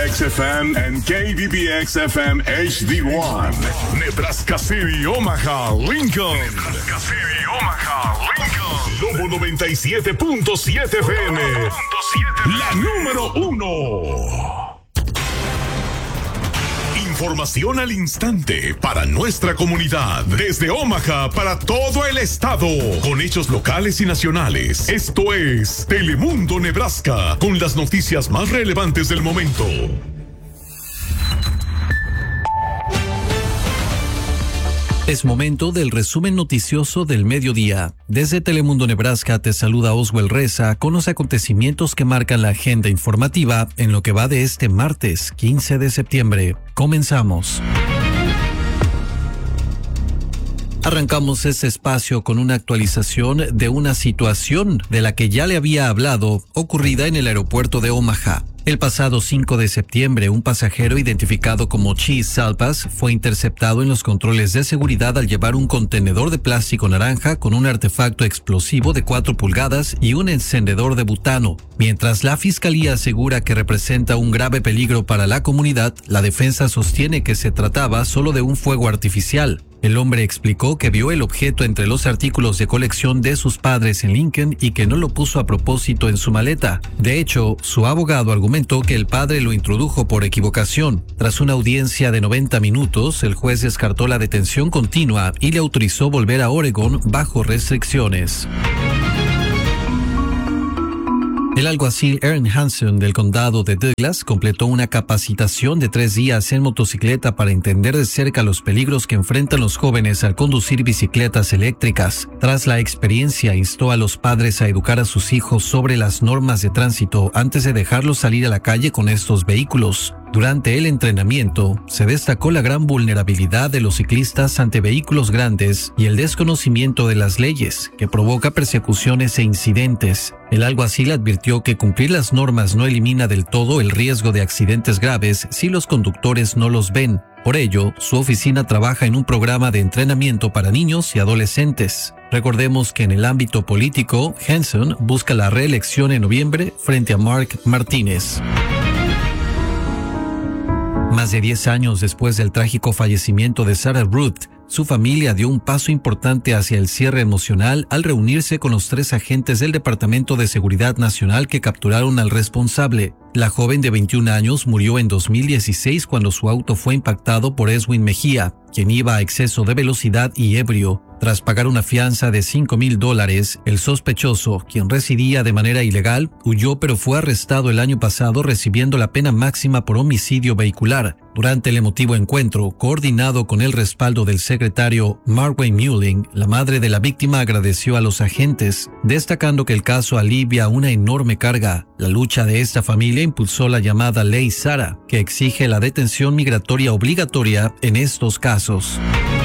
KBBX-FM and KBBX-FM HD1. Nebraska City, Omaha, Lincoln. Nebraska City, Omaha, Lincoln. Lobo 97.7 FM. La número 1. Información al instante para nuestra comunidad. Desde Omaha para todo el estado. Con hechos locales y nacionales. Esto es Telemundo Nebraska. Con las noticias más relevantes del momento. Es momento del resumen noticioso del mediodía. Desde Telemundo Nebraska te saluda Oswald Reza con los acontecimientos que marcan la agenda informativa en lo que va de este martes 15 de septiembre. Comenzamos. Arrancamos este espacio con una actualización de una situación de la que ya le había hablado, ocurrida en el aeropuerto de Omaha. El pasado 5 de septiembre, un pasajero identificado como Cheese Salpas fue interceptado en los controles de seguridad al llevar un contenedor de plástico naranja con un artefacto explosivo de 4 pulgadas y un encendedor de butano. Mientras la fiscalía asegura que representa un grave peligro para la comunidad, la defensa sostiene que se trataba solo de un fuego artificial. El hombre explicó que vio el objeto entre los artículos de colección de sus padres en Lincoln y que no lo puso a propósito en su maleta. De hecho, su abogado argumentó que el padre lo introdujo por equivocación. Tras una audiencia de 90 minutos, el juez descartó la detención continua y le autorizó volver a Oregon bajo restricciones. El alguacil Aaron Hansen del condado de Douglas completó una capacitación de 3 días en motocicleta para entender de cerca los peligros que enfrentan los jóvenes al conducir bicicletas eléctricas. Tras la experiencia, instó a los padres a educar a sus hijos sobre las normas de tránsito antes de dejarlos salir a la calle con estos vehículos. Durante el entrenamiento, se destacó la gran vulnerabilidad de los ciclistas ante vehículos grandes y el desconocimiento de las leyes, que provoca persecuciones e incidentes. El alguacil advirtió que cumplir las normas no elimina del todo el riesgo de accidentes graves si los conductores no los ven. Por ello, su oficina trabaja en un programa de entrenamiento para niños y adolescentes. Recordemos que en el ámbito político, Hansen busca la reelección en noviembre frente a Mark Martínez. Más de 10 años después del trágico fallecimiento de Sarah Ruth, su familia dio un paso importante hacia el cierre emocional al reunirse con los 3 agentes del Departamento de Seguridad Nacional que capturaron al responsable. La joven de 21 años murió en 2016 cuando su auto fue impactado por Eswin Mejía, quien iba a exceso de velocidad y ebrio. Tras pagar una fianza de $5,000, el sospechoso, quien residía de manera ilegal, huyó pero fue arrestado el año pasado recibiendo la pena máxima por homicidio vehicular. Durante el emotivo encuentro, coordinado con el respaldo del secretario Markway Muehling, la madre de la víctima agradeció a los agentes, destacando que el caso alivia una enorme carga. La lucha de esta familia impulsó la llamada Ley Sara, que exige la detención migratoria obligatoria en estos casos.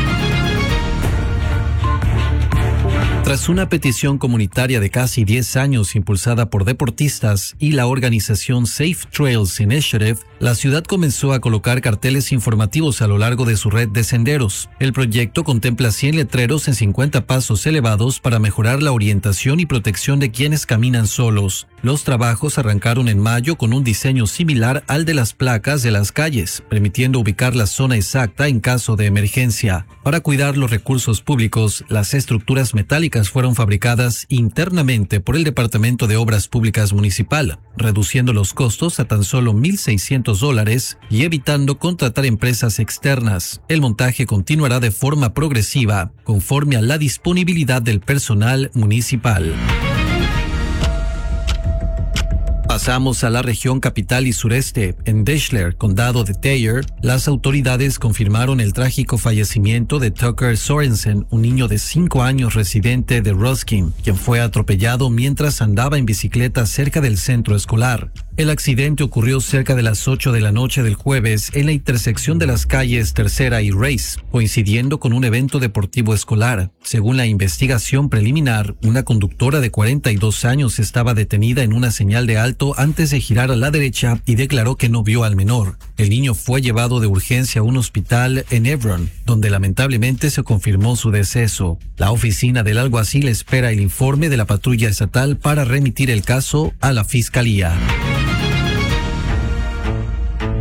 Tras una petición comunitaria de casi 10 años impulsada por deportistas y la organización Safe Trails Initiative, la ciudad comenzó a colocar carteles informativos a lo largo de su red de senderos. El proyecto contempla 100 letreros en 50 pasos elevados para mejorar la orientación y protección de quienes caminan solos. Los trabajos arrancaron en mayo con un diseño similar al de las placas de las calles, permitiendo ubicar la zona exacta en caso de emergencia. Para cuidar los recursos públicos, las estructuras metálicas fueron fabricadas internamente por el Departamento de Obras Públicas Municipal, reduciendo los costos a tan solo $1,600 y evitando contratar empresas externas. El montaje continuará de forma progresiva, conforme a la disponibilidad del personal municipal. Pasamos a la región capital y sureste. En Deshler, condado de Thayer, las autoridades confirmaron el trágico fallecimiento de Tucker Sorensen, un niño de 5 años residente de Ruskin, quien fue atropellado mientras andaba en bicicleta cerca del centro escolar. El accidente ocurrió cerca de las 8 de la noche del jueves en la intersección de las calles Tercera y Race, coincidiendo con un evento deportivo escolar. Según la investigación preliminar, una conductora de 42 años estaba detenida en una señal de alto antes de girar a la derecha y declaró que no vio al menor. El niño fue llevado de urgencia a un hospital en Hebron, donde lamentablemente se confirmó su deceso. La oficina del alguacil espera el informe de la patrulla estatal para remitir el caso a la fiscalía.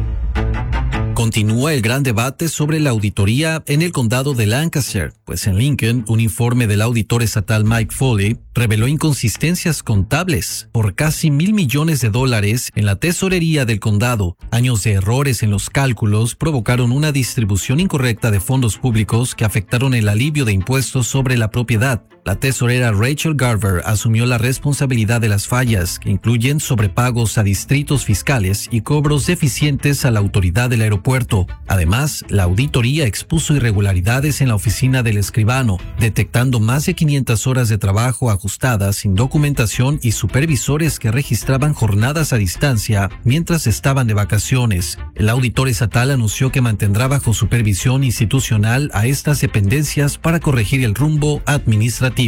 Continúa el gran debate sobre la auditoría en el condado de Lancaster, pues en Lincoln, un informe del auditor estatal Mike Foley reveló inconsistencias contables por casi $1,000 millones en la tesorería del condado. Años de errores en los cálculos provocaron una distribución incorrecta de fondos públicos que afectaron el alivio de impuestos sobre la propiedad. La tesorera Rachel Garver asumió la responsabilidad de las fallas, que incluyen sobrepagos a distritos fiscales y cobros deficientes a la autoridad del aeropuerto. Además, la auditoría expuso irregularidades en la oficina del escribano, detectando más de 500 horas de trabajo ajustadas sin documentación y supervisores que registraban jornadas a distancia mientras estaban de vacaciones. El auditor estatal anunció que mantendrá bajo supervisión institucional a estas dependencias para corregir el rumbo administrativo.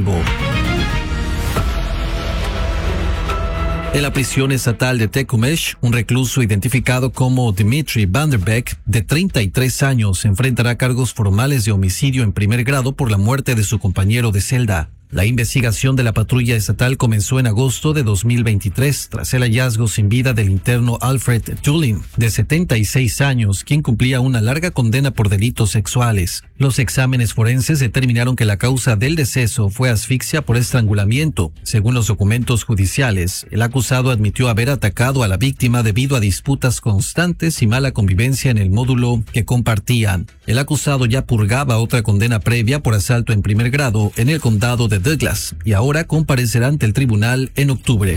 En la prisión estatal de Tecumseh, un recluso identificado como Dimitri Vanderbeck, de 33 años, enfrentará cargos formales de homicidio en primer grado por la muerte de su compañero de celda. La investigación de la patrulla estatal comenzó en agosto de 2023 tras el hallazgo sin vida del interno Alfred Tulin, de 76 años, quien cumplía una larga condena por delitos sexuales. Los exámenes forenses determinaron que la causa del deceso fue asfixia por estrangulamiento. Según los documentos judiciales, el acusado admitió haber atacado a la víctima debido a disputas constantes y mala convivencia en el módulo que compartían. El acusado ya purgaba otra condena previa por asalto en primer grado en el condado de Douglas y ahora comparecerá ante el tribunal en octubre.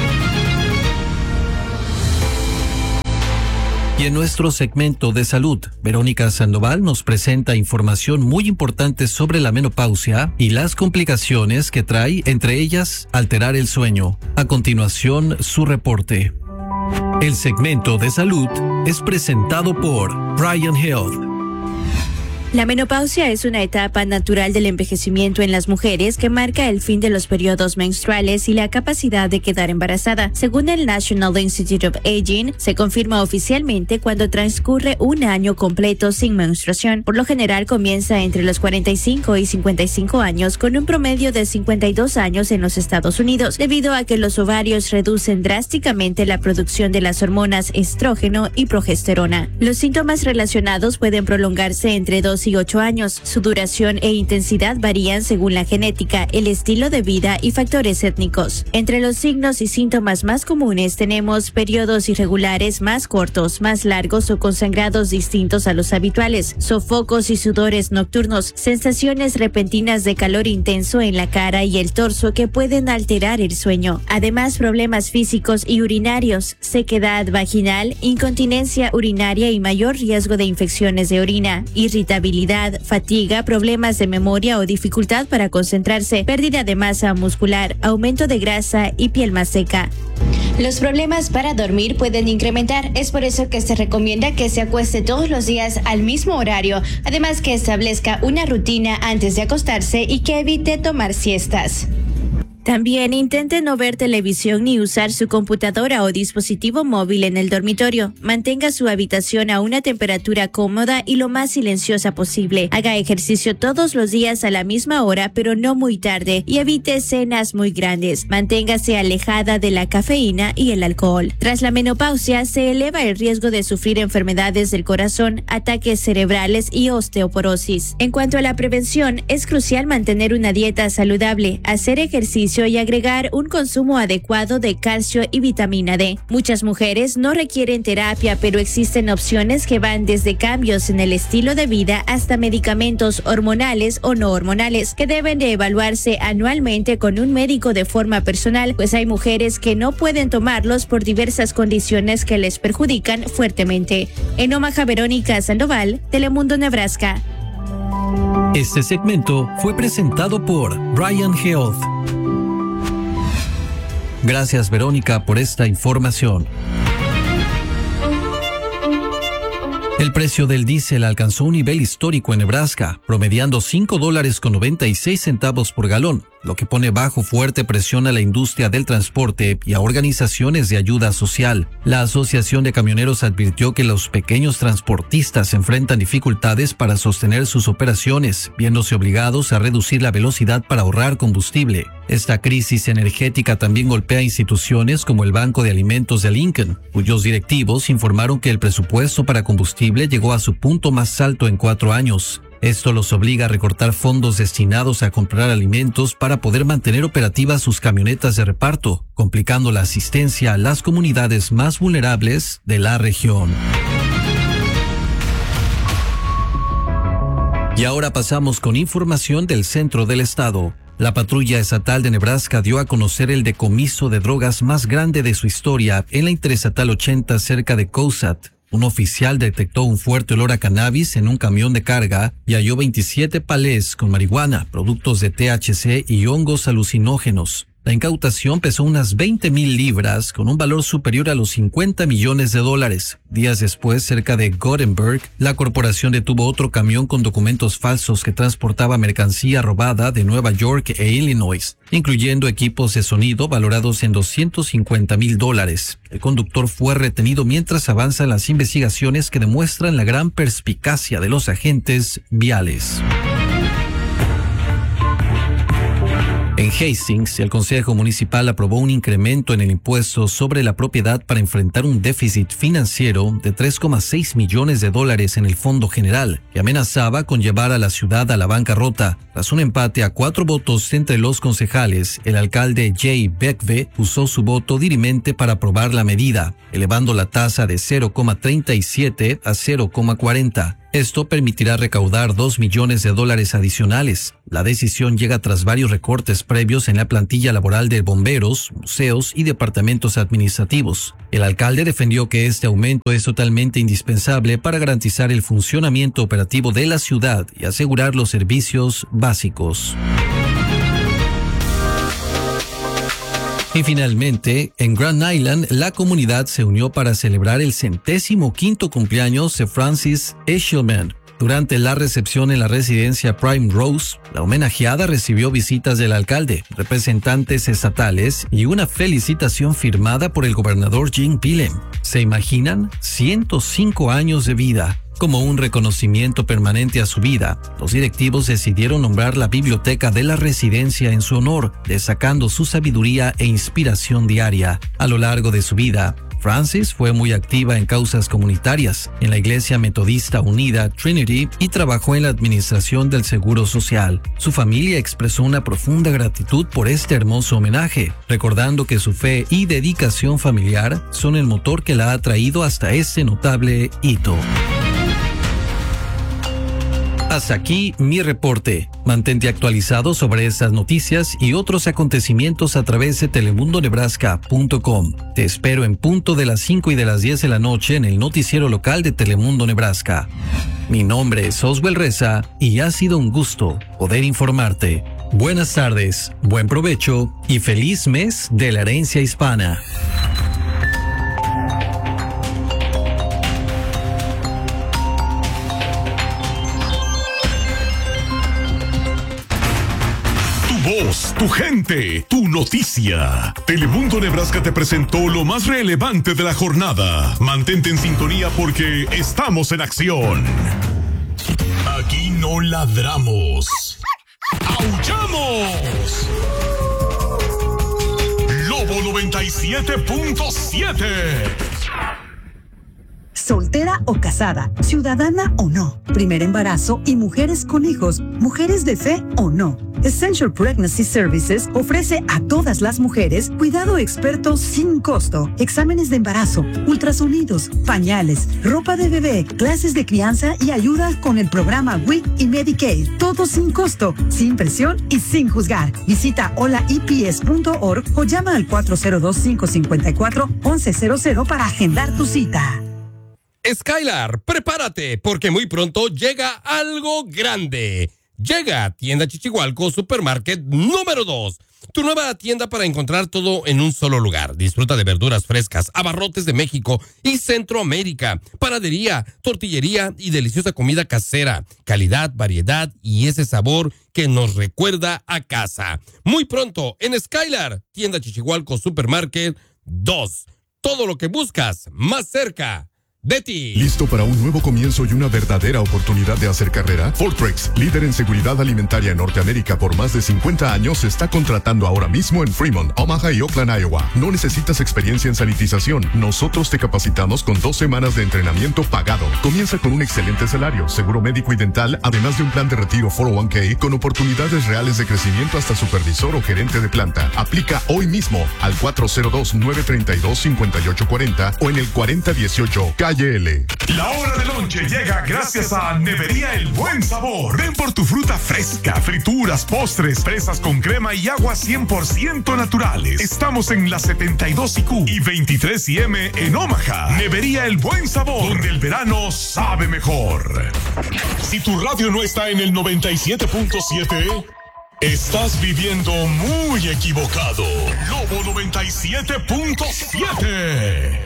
Y en nuestro segmento de salud, Verónica Sandoval nos presenta información muy importante sobre la menopausia y las complicaciones que trae, entre ellas, alterar el sueño. A continuación, su reporte. El segmento de salud es presentado por Brian Health. La menopausia es una etapa natural del envejecimiento en las mujeres que marca el fin de los periodos menstruales y la capacidad de quedar embarazada. Según el National Institute of Aging, se confirma oficialmente cuando transcurre un año completo sin menstruación. Por lo general comienza entre los 45 y 55 años, con un promedio de 52 años en los Estados Unidos, debido a que los ovarios reducen drásticamente la producción de las hormonas estrógeno y progesterona. Los síntomas relacionados pueden prolongarse entre 2 y 8 años. Su duración e intensidad varían según la genética, el estilo de vida y factores étnicos. Entre los signos y síntomas más comunes tenemos periodos irregulares más cortos, más largos o con sangrados distintos a los habituales, sofocos y sudores nocturnos, sensaciones repentinas de calor intenso en la cara y el torso que pueden alterar el sueño. Además, problemas físicos y urinarios, sequedad vaginal, incontinencia urinaria y mayor riesgo de infecciones de orina, irritabilidad, fatiga, problemas de memoria o dificultad para concentrarse, pérdida de masa muscular, aumento de grasa y piel más seca. Los problemas para dormir pueden incrementar, es por eso que se recomienda que se acueste todos los días al mismo horario, además que establezca una rutina antes de acostarse y que evite tomar siestas. También intente no ver televisión ni usar su computadora o dispositivo móvil en el dormitorio. Mantenga su habitación a una temperatura cómoda y lo más silenciosa posible. Haga ejercicio todos los días a la misma hora, pero no muy tarde, y evite cenas muy grandes. Manténgase alejada de la cafeína y el alcohol. Tras la menopausia, se eleva el riesgo de sufrir enfermedades del corazón, ataques cerebrales y osteoporosis. En cuanto a la prevención, es crucial mantener una dieta saludable, hacer ejercicio y agregar un consumo adecuado de calcio y vitamina D. Muchas mujeres no requieren terapia, pero existen opciones que van desde cambios en el estilo de vida hasta medicamentos hormonales o no hormonales que deben de evaluarse anualmente con un médico de forma personal, pues hay mujeres que no pueden tomarlos por diversas condiciones que les perjudican fuertemente. En Omaha, Verónica Sandoval, Telemundo, Nebraska. Este segmento fue presentado por Brian Health. Gracias, Verónica, por esta información. El precio del diésel alcanzó un nivel histórico en Nebraska, promediando $5.96 por galón. lo que pone bajo fuerte presión a la industria del transporte y a organizaciones de ayuda social. La Asociación de Camioneros advirtió que los pequeños transportistas enfrentan dificultades para sostener sus operaciones, viéndose obligados a reducir la velocidad para ahorrar combustible. Esta crisis energética también golpea a instituciones como el Banco de Alimentos de Lincoln, cuyos directivos informaron que el presupuesto para combustible llegó a su punto más alto en 4 años. Esto los obliga a recortar fondos destinados a comprar alimentos para poder mantener operativas sus camionetas de reparto, complicando la asistencia a las comunidades más vulnerables de la región. Y ahora pasamos con información del centro del estado. La patrulla estatal de Nebraska dio a conocer el decomiso de drogas más grande de su historia en la Interestatal 80 cerca de Cosat. Un oficial detectó un fuerte olor a cannabis en un camión de carga y halló 27 palés con marihuana, productos de THC y hongos alucinógenos. La incautación pesó unas 20,000 libras con un valor superior a los $50 millones. Días después, cerca de Gothenburg, la corporación detuvo otro camión con documentos falsos que transportaba mercancía robada de Nueva York e Illinois, incluyendo equipos de sonido valorados en $250,000. El conductor fue retenido mientras avanzan las investigaciones que demuestran la gran perspicacia de los agentes viales. En Hastings, el Consejo Municipal aprobó un incremento en el impuesto sobre la propiedad para enfrentar un déficit financiero de $3,6 millones en el Fondo General, que amenazaba con llevar a la ciudad a la bancarrota. Tras un empate a 4 votos entre los concejales, el alcalde Jay Beckve usó su voto dirimente para aprobar la medida, elevando la tasa de 0,37 a 0,40. Esto permitirá recaudar $2 millones adicionales. La decisión llega tras varios recortes previos en la plantilla laboral de bomberos, museos y departamentos administrativos. El alcalde defendió que este aumento es totalmente indispensable para garantizar el funcionamiento operativo de la ciudad y asegurar los servicios básicos. Y finalmente, en Grand Island, la comunidad se unió para celebrar el 105º cumpleaños de Francis Eshelman. Durante la recepción en la residencia Prime Rose, la homenajeada recibió visitas del alcalde, representantes estatales y una felicitación firmada por el gobernador Jim Pillem. ¿Se imaginan? 105 años de vida. Como un reconocimiento permanente a su vida, los directivos decidieron nombrar la biblioteca de la residencia en su honor, destacando su sabiduría e inspiración diaria. A lo largo de su vida, Francis fue muy activa en causas comunitarias, en la Iglesia Metodista Unida Trinity y trabajó en la administración del Seguro Social. Su familia expresó una profunda gratitud por este hermoso homenaje, recordando que su fe y dedicación familiar son el motor que la ha traído hasta este notable hito. Hasta aquí mi reporte. Mantente actualizado sobre estas noticias y otros acontecimientos a través de telemundonebraska.com. Te espero en punto de las 5 y de las 10 de la noche en el noticiero local de Telemundo Nebraska. Mi nombre es Oswell Reza y ha sido un gusto poder informarte. Buenas tardes, buen provecho y feliz mes de la herencia hispana. Voz, tu gente, tu noticia. Telemundo Nebraska te presentó lo más relevante de la jornada. Mantente en sintonía porque estamos en acción. Aquí no ladramos. ¡Aullamos! Lobo 97.7. Soltera o casada, ciudadana o no, primer embarazo y mujeres con hijos, mujeres de fe o no. Essential Pregnancy Services ofrece a todas las mujeres cuidado experto sin costo, exámenes de embarazo, ultrasonidos, pañales, ropa de bebé, clases de crianza y ayuda con el programa WIC y Medicaid. Todo sin costo, sin presión y sin juzgar. Visita holaeps.org o llama al 402-554-1100 para agendar tu cita. Skylar, prepárate porque muy pronto llega algo grande. Llega a Tienda Chichihualco Supermarket número 2. Tu nueva tienda para encontrar todo en un solo lugar. Disfruta de verduras frescas, abarrotes de México y Centroamérica, panadería, tortillería y deliciosa comida casera. Calidad, variedad y ese sabor que nos recuerda a casa. Muy pronto en Skylar, Tienda Chichihualco Supermarket 2. Todo lo que buscas más cerca de ti. ¿Listo para un nuevo comienzo y una verdadera oportunidad de hacer carrera? Fortrex, líder en seguridad alimentaria en Norteamérica por más de 50 años, está contratando ahora mismo en Fremont, Omaha y Oakland, Iowa. No necesitas experiencia en sanitización. Nosotros te capacitamos con 2 semanas de entrenamiento pagado. Comienza con un excelente salario, seguro médico y dental, además de un plan de retiro 401k con oportunidades reales de crecimiento hasta supervisor o gerente de planta. Aplica hoy mismo al 402-932-5840 o en el 4018 KL. La hora del lonche llega gracias a Nevería El Buen Sabor. Ven por tu fruta fresca, frituras, postres, fresas con crema y agua 100% naturales. Estamos en la 72 IQ y 23 IM en Omaha. Nevería El Buen Sabor, donde el verano sabe mejor. Si tu radio no está en el 97.7, estás viviendo muy equivocado. Lobo 97.7.